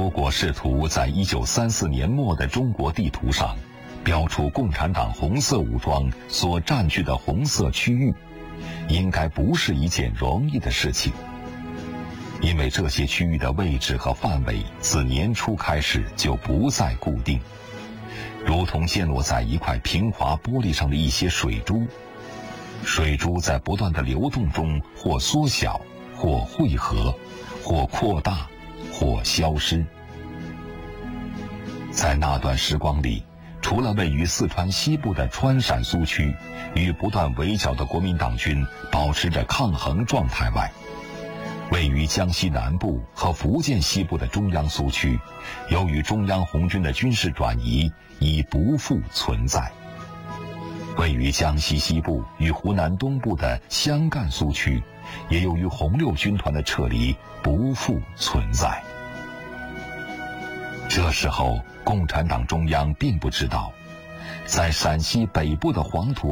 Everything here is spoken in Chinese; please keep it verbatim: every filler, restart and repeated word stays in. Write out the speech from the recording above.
俄国试图在一九三四年末的中国地图上标出共产党红色武装所占据的红色区域，应该不是一件容易的事情，因为这些区域的位置和范围自年初开始就不再固定，如同溅落在一块平滑玻璃上的一些水珠，水珠在不断的流动中或缩小，或汇合，或扩大，或消失。在那段时光里，除了位于四川西部的川陕苏区与不断围剿的国民党军保持着抗衡状态外，位于江西南部和福建西部的中央苏区，由于中央红军的军事转移已不复存在。位于江西西部与湖南东部的湘赣苏区，也由于红六军团的撤离不复存在。这时候，共产党中央并不知道，在陕西北部的黄土